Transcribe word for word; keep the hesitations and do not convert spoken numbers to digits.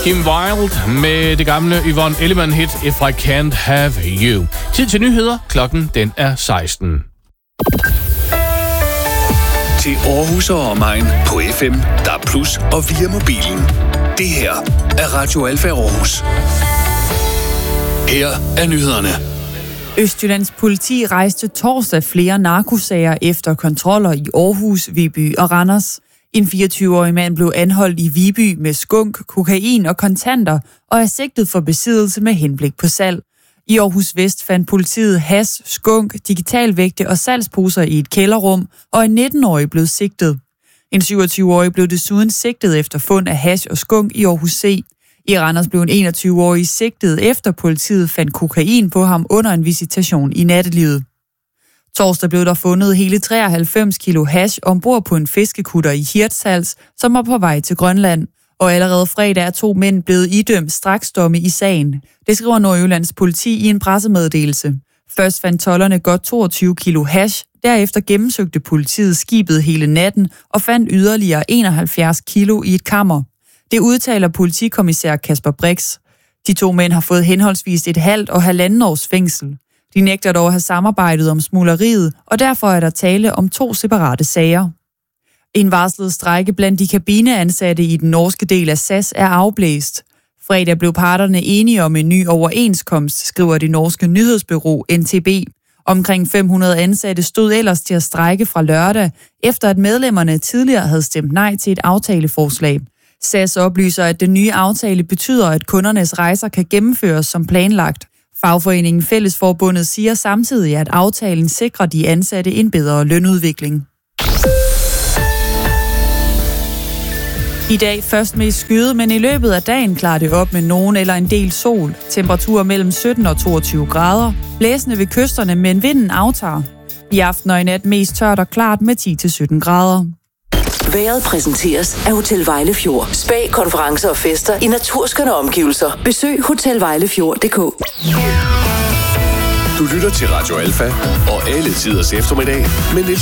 Kim Wilde med det gamle Yvonne Elliman-hit If I Can't Have You. Tid til nyheder. Klokken den er seksten. Til Aarhus og omegn på F M, D A B plus, og via mobilen. Det her er Radio Alfa Aarhus. Her er nyhederne. Østjyllands politi rejste torsdag flere narkosager efter kontroller i Aarhus, Viby og Randers. En fireogtyve-årig mand blev anholdt i Viby med skunk, kokain og kontanter og er sigtet for besiddelse med henblik på salg. I Aarhus Vest fandt politiet hash, skunk, digitalvægte og salgsposer i et kælderrum, og en nitten-årig blev sigtet. En syvogtyve-årig blev desuden sigtet efter fund af hash og skunk i Aarhus C. I Randers blev en enogtyve-årig sigtet efter politiet fandt kokain på ham under en visitation i nattelivet. Torsdag blev der fundet hele treoghalvfems kilo hash ombord på en fiskekutter i Hirtshals, som var på vej til Grønland. Og allerede fredag er to mænd blevet idømt straksdomme i sagen. Det skriver Nordjyllands politi i en pressemeddelelse. Først fandt tolderne godt toogtyve kilo hash, derefter gennemsøgte politiet skibet hele natten og fandt yderligere enoghalvfjerds kilo i et kammer. Det udtaler politikommissær Kasper Brix. De to mænd har fået henholdsvis et halvt og halvanden års fængsel. De nægter dog at have samarbejdet om smugleriet, og derfor er der tale om to separate sager. En varslet strejke blandt de kabineansatte i den norske del af S A S er afblæst. Fredag blev parterne enige om en ny overenskomst, skriver det norske nyhedsbureau N T B. Omkring fem hundrede ansatte stod ellers til at strejke fra lørdag, efter at medlemmerne tidligere havde stemt nej til et aftaleforslag. S A S oplyser, at den nye aftale betyder, at kundernes rejser kan gennemføres som planlagt. Fagforeningen Fællesforbundet siger samtidig, at aftalen sikrer de ansatte en bedre lønudvikling. I dag først mest skyet, men i løbet af dagen klarer det op med nogen eller en del sol. Temperaturer mellem sytten og toogtyve grader. Blæsende ved kysterne, men vinden aftager. I aften og i nat mest tørt og klart med ti til sytten grader. Vejret præsenteres af Hotel Vejlefjord. Spa, konferencer og fester i naturskønne omgivelser. Besøg hotel vejlefjord punktum d k. Du lytter til Radio Alfa og alle tiders eftermiddag med